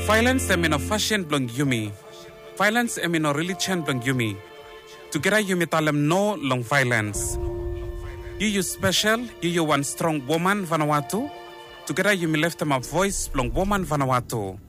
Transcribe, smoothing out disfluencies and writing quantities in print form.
Violence emino fashion blong yumi. Violence emino religion blong yumi. Together yumi talem no long violence. You special, you one strong woman Vanuatu. Together you left them a voice blong woman Vanuatu.